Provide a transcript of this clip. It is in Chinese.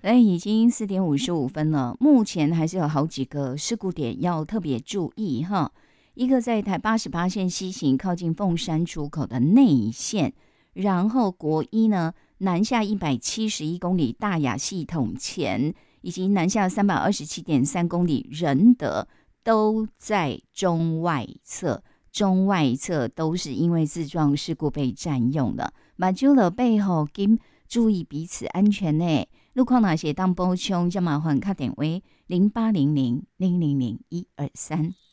已经4:55了，目前还是有好几个事故点要特别注意哈。一个在台88线西行靠近凤山出口的内线，然后国一呢南下171公里大雅系统前，以及南下327.3公里仁德都在中外侧，中外侧都是因为自撞事故被占用了。马九了背后跟注意彼此安全呢。路况哪些当补充，就麻烦打电话0800000123。